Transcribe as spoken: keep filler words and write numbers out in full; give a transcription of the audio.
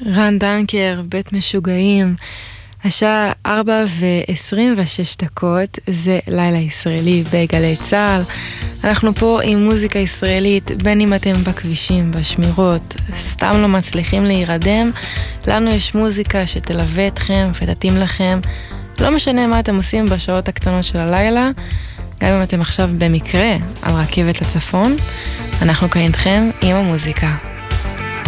רן דנקר, בית משוגעים. השעה ארבע ועשרים ושש דקות, זה לילה ישראלי בגלי צהל. אנחנו פה עם מוזיקה ישראלית, בין אם אתם בכבישים, בשמירות, סתם לא מצליחים להירדם, לנו יש מוזיקה שתלווה אתכם ותתאים לכם, לא משנה מה אתם עושים בשעות הקטנות של הלילה, גם אם אתם עכשיו במקרה על רכבת לצפון, אנחנו כאן איתכם עם המוזיקה.